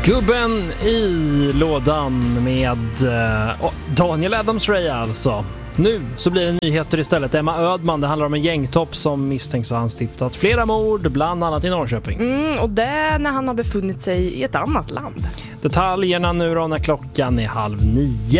Gubben i lådan med Daniel Adams-Ray alltså. Nu så blir det nyheter istället. Emma Ödman, det handlar om en gängtopp som misstänks ha anstiftat flera mord, bland annat i Norrköping. Och det när han har befunnit sig i ett annat land. Detaljerna nu då när klockan är 8:30.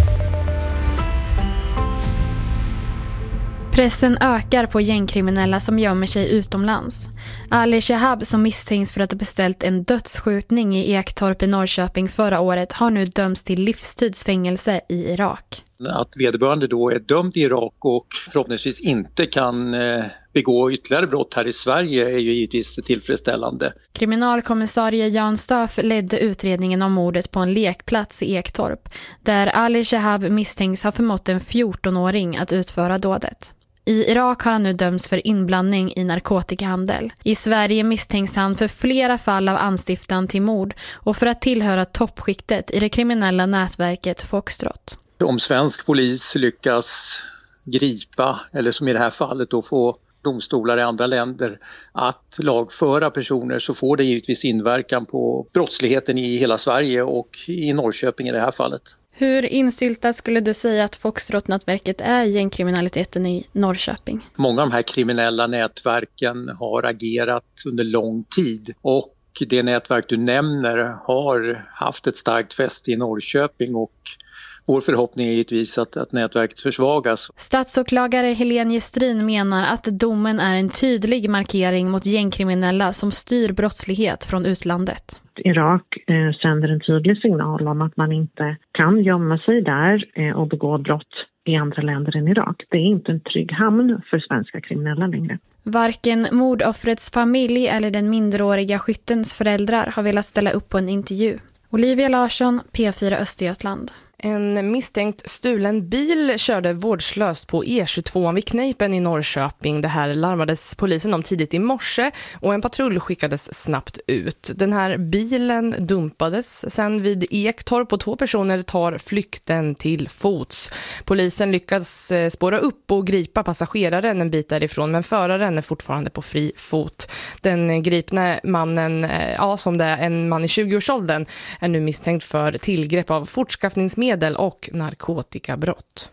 Pressen ökar på gängkriminella som gömmer sig utomlands. Ali Shehab, som misstänks för att ha beställt en dödsskjutning i Ektorp i Norrköping förra året, har nu dömts till livstidsfängelse i Irak. Att vederbörande då är dömd i Irak och förhoppningsvis inte kan begå ytterligare brott här i Sverige är ju givetvis tillfredsställande. Kriminalkommissarie Jan Stöf ledde utredningen om mordet på en lekplats i Ektorp, där Ali Shehab misstänks ha förmått en 14-åring att utföra dådet. I Irak har han nu dömts för inblandning i narkotikahandel. I Sverige misstänks han för flera fall av anstiftan till mord och för att tillhöra toppskiktet i det kriminella nätverket Foxtrot. Om svensk polis lyckas gripa, eller som i det här fallet då få domstolar i andra länder att lagföra personer, så får det givetvis inverkan på brottsligheten i hela Sverige och i Norrköping i det här fallet. Hur instiltat skulle du säga att Foxtrot-nätverket är gängkriminaliteten i Norrköping? Många av de här kriminella nätverken har agerat under lång tid, och det nätverk du nämner har haft ett starkt fäste i Norrköping, och vår förhoppning är givetvis att nätverket försvagas. Statsåklagare Helene Gestrin menar att domen är en tydlig markering mot gängkriminella som styr brottslighet från utlandet. Irak sänder en tydlig signal om att man inte kan gömma sig där och begå brott i andra länder än Irak. Det är inte en trygg hamn för svenska kriminella längre. Varken mordoffrets familj eller den minderåriga skyttens föräldrar har velat ställa upp på en intervju. Olivia Larsson, P4 Östergötland. En misstänkt stulen bil körde vårdslöst på E22 vid Kneipen i Norrköping. Det här larmades polisen om tidigt i morse och en patrull skickades snabbt ut. Den här bilen dumpades sen vid Ektorp och 2 personer tar flykten till fots. Polisen lyckas spåra upp och gripa passageraren en bit därifrån, men föraren är fortfarande på fri fot. Den gripne mannen, som det är en man i 20-årsåldern, är nu misstänkt för tillgrepp av fortskaffningsmedel och narkotikabrott.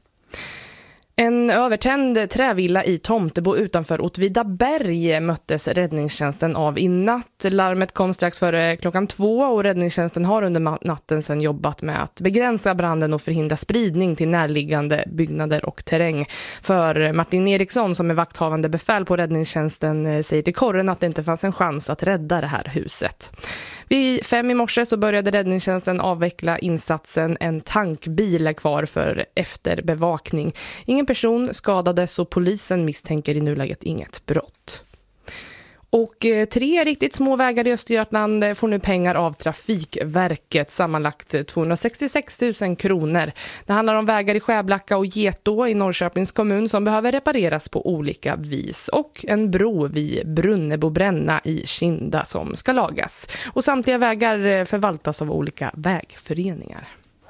En övertänd trävilla i Tomtebo utanför Åtvidaberg möttes räddningstjänsten av i natt. Larmet kom strax före 2:00 och räddningstjänsten har under natten sedan jobbat med att begränsa branden och förhindra spridning till närliggande byggnader och terräng. För Martin Eriksson, som är vakthavande befäl på räddningstjänsten, säger till Korren att det inte fanns en chans att rädda det här huset. Vid 5 i morse så började räddningstjänsten avveckla insatsen. En tankbil är kvar för efterbevakning. Ingen person skadades och polisen misstänker i nuläget inget brott. Och 3 riktigt små vägar i Östergötland får nu pengar av Trafikverket, sammanlagt 266 000 kronor. Det handlar om vägar i Skäblacka och Getå i Norrköpings kommun som behöver repareras på olika vis, och en bro vid Brunnebobränna i Kinda som ska lagas. Och samtliga vägar förvaltas av olika vägföreningar.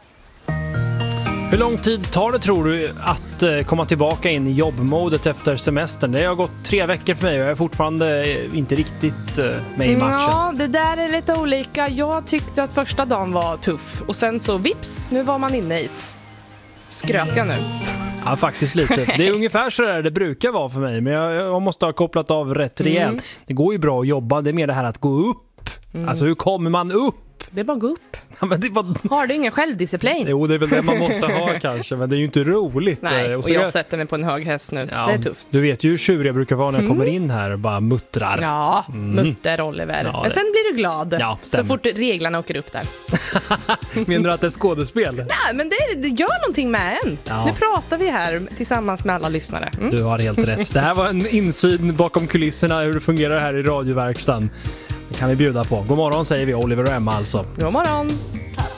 Hur lång tid tar det, tror du, att komma tillbaka in i jobbmodet efter semestern? Det har gått 3 veckor för mig och jag är fortfarande inte riktigt med i matchen. Ja, det där är lite olika. Jag tyckte att första dagen var tuff och sen så vips, nu var man inne i ett. Skröt jag nu? Ja, faktiskt lite. Det är ungefär så där det brukar vara för mig, men jag måste ha kopplat av rätt rejält. Det går ju bra att jobba, det är mer det här att gå upp. Alltså hur kommer man upp? Det är bara gå upp. Ja, men det var... Har du ingen självdisciplin? Jo, det är väl det man måste ha kanske, men det är ju inte roligt. Nej, och jag sätter mig på en hög häst nu. Ja, det är tufft. Du vet ju hur tjurig jag brukar vara när jag kommer in här och bara muttrar. Ja, mutter Oliver. Ja, men sen blir du glad så fort reglarna åker upp där. Menar du att det är skådespel? Nej, men det gör någonting med en. Ja. Nu pratar vi här tillsammans med alla lyssnare. Du har helt rätt. Det här var en insyn bakom kulisserna hur det fungerar här i radioverkstan. Det kan vi bjuda på. God morgon säger vi, Oliver och Emma alltså. God morgon.